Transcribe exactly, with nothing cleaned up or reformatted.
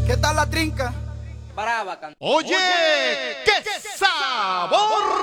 ¿Qué tal la trinca? Brava, can- Oye, qué sabor.